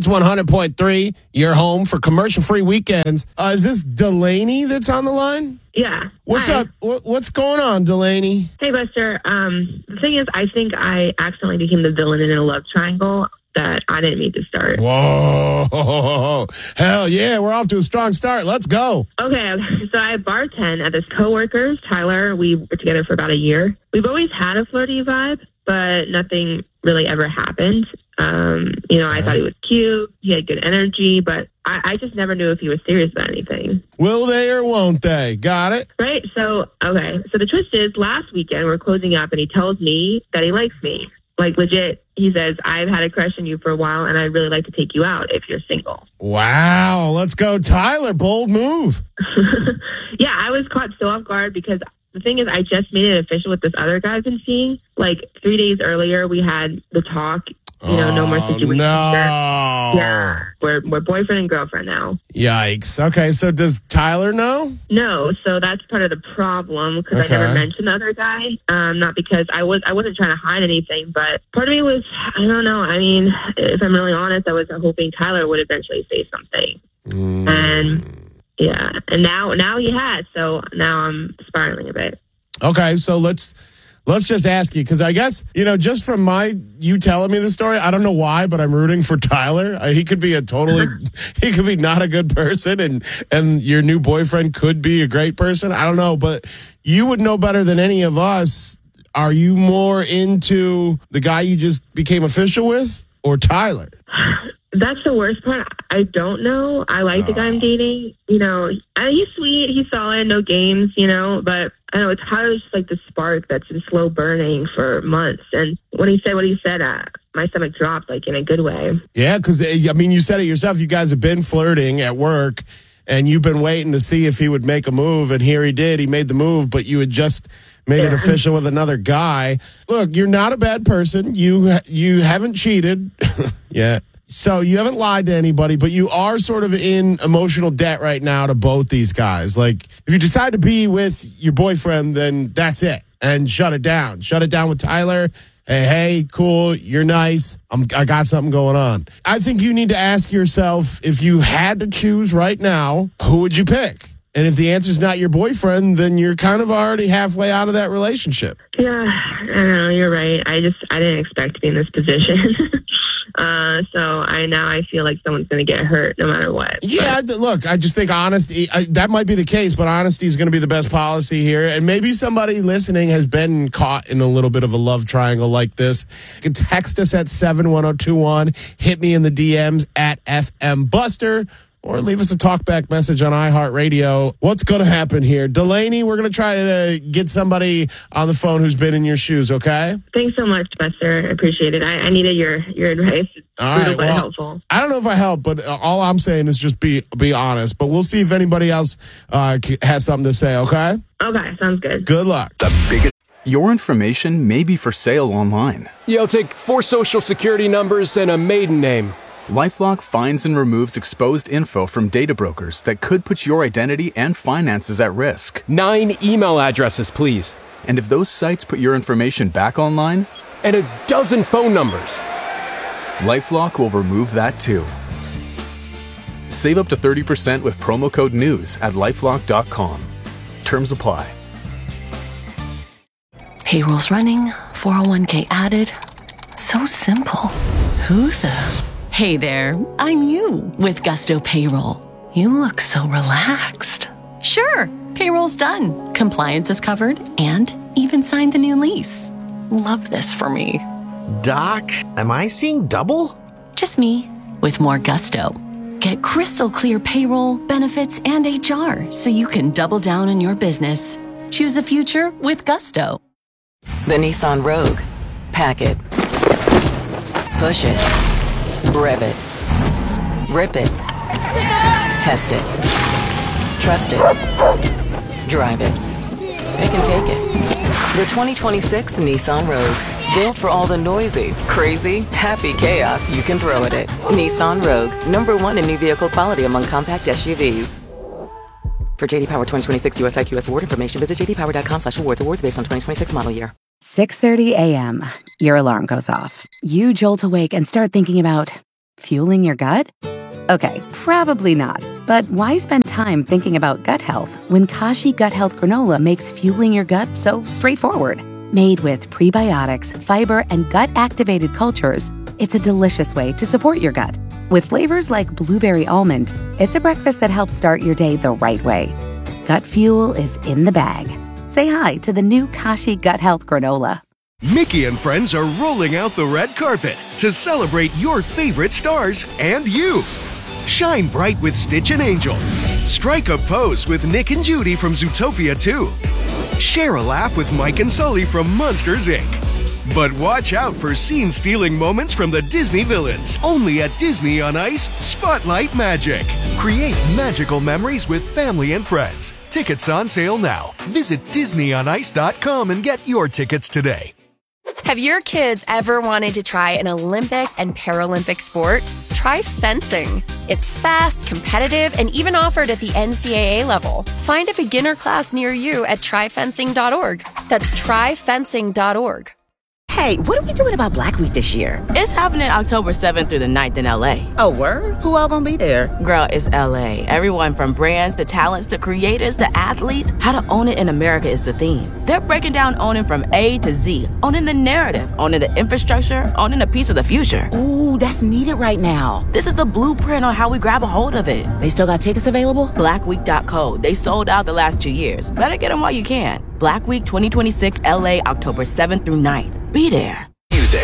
Hits 100.3, your home for commercial-free weekends. Is this Delaney that's on the line? Yeah. What's Hi. up? What's going on, Delaney? Hey, Buster. The thing is, I think I accidentally became the villain in a love triangle that I didn't mean to start. Whoa. Hell yeah, we're off to a strong start. Let's go. Okay, so I bartend at this coworker's, Tyler. We were together for about a year. We've always had a flirty vibe, but nothing really ever happened. I thought he was cute. He had good energy, but I just never knew if he was serious about anything. Will they or won't they? Got it? Right? So the twist is last weekend we're closing up and he tells me that he likes me. Like legit, he says, I've had a crush on you for a while and I'd really like to take you out if you're single. Wow. Let's go, Tyler. Bold move. Yeah, I was caught so off guard because the thing is I just made it official with this other guy I've been seeing. Like 3 days earlier, we had the talk. No more situation. No. Yeah. We're boyfriend and girlfriend now. Yikes. Okay, so does Tyler know? No, so that's part of the problem because I never mentioned the other guy. Not because I wasn't trying to hide anything, but part of me was, I don't know. I mean, if I'm really honest, I was hoping Tyler would eventually say something. And yeah, and now he has. So now I'm spiraling a bit. Okay, so let's just ask you, because I guess, just from you telling me the story, I don't know why, but I'm rooting for Tyler. He could be he could be not a good person, and your new boyfriend could be a great person. I don't know, but you would know better than any of us. Are you more into the guy you just became official with or Tyler? That's the worst part. I don't know. I like the guy I'm dating. He's sweet. He's solid. No games, but I know Tyler's just like the spark that's been slow burning for months. And when he said what he said, my stomach dropped, like in a good way. Yeah, because, you said it yourself. You guys have been flirting at work, and you've been waiting to see if he would make a move. And here he did. He made the move, but you had just made it official with another guy. Look, you're not a bad person. You haven't cheated yet. So you haven't lied to anybody, but you are sort of in emotional debt right now to both these guys. Like, if you decide to be with your boyfriend, then that's it. And shut it down. Shut it down with Tyler. Hey, cool, you're nice. I got something going on. I think you need to ask yourself, if you had to choose right now, who would you pick? And if the answer's not your boyfriend, then you're kind of already halfway out of that relationship. Yeah, I don't know. You're right. I didn't expect to be in this position. So I feel like someone's going to get hurt no matter what. Yeah, look, I just think honesty, that might be the case, but honesty is going to be the best policy here. And maybe somebody listening has been caught in a little bit of a love triangle like this. You can text us at 71021, hit me in the DMs at FM Buster, or leave us a talkback message on iHeartRadio. What's going to happen here? Delaney, we're going to try to get somebody on the phone who's been in your shoes, okay? Thanks so much, Buster. I appreciate it. I needed your advice. All right, well, helpful. I don't know if I help, but all I'm saying is just be honest. But we'll see if anybody else has something to say, okay? Okay, sounds good. Good luck. Your information may be for sale online. Yeah, I'll take 4 social security numbers and a maiden name. LifeLock finds and removes exposed info from data brokers that could put your identity and finances at risk. 9 email addresses, please. And if those sites put your information back online? And a dozen phone numbers. LifeLock will remove that too. Save up to 30% with promo code NEWS at LifeLock.com. Terms apply. Payroll's running, 401k added. So simple. Who the... Hey there, I'm you with Gusto Payroll. You look so relaxed. Sure, payroll's done, compliance is covered, and even signed the new lease. Love this for me. Doc, am I seeing double? Just me, with more gusto. Get crystal clear payroll, benefits, and HR so you can double down on your business. Choose a future with Gusto. The Nissan Rogue. Pack it. Push it. Rev it. Rip it. Test it. Trust it. Drive it. Pick and take it. The 2026 Nissan Rogue. Built for all the noisy, crazy, happy chaos you can throw at it. Nissan Rogue. #1 in new vehicle quality among compact SUVs. For JD Power 2026 US IQS award information, visit jdpower.com/awards. Awards based on 2026 model year. 6:30 a.m. Your alarm goes off. You jolt awake and start thinking about Fueling your gut? Okay, probably not. But why spend time thinking about gut health when Kashi Gut Health Granola makes fueling your gut so straightforward? Made with prebiotics, fiber, and gut-activated cultures, it's a delicious way to support your gut. With flavors like blueberry almond, it's a breakfast that helps start your day the right way. Gut fuel is in the bag. Say hi to the new Kashi Gut Health Granola. Mickey and friends are rolling out the red carpet to celebrate your favorite stars and you. Shine bright with Stitch and Angel. Strike a pose with Nick and Judy from Zootopia 2. Share a laugh with Mike and Sully from Monsters, Inc. But watch out for scene-stealing moments from the Disney villains. Only at Disney on Ice Spotlight Magic. Create magical memories with family and friends. Tickets on sale now. Visit DisneyOnIce.com and get your tickets today. Have your kids ever wanted to try an Olympic and Paralympic sport? Try fencing. It's fast, competitive, and even offered at the NCAA level. Find a beginner class near you at tryfencing.org. That's tryfencing.org. Hey, what are we doing about Black Week this year? It's happening October 7th through the 9th in LA. Oh, word? Who all gonna be there? Girl, it's LA. Everyone from brands to talents to creators to athletes. How to own it in America is the theme. They're breaking down owning from A to Z. Owning the narrative, owning the infrastructure, owning a piece of the future. Ooh, that's needed right now. This is the blueprint on how we grab a hold of it. They still got tickets available? Blackweek.co. They sold out the last 2 years. Better get them while you can. Black Week 2026 LA, October 7th through 9th. Be there.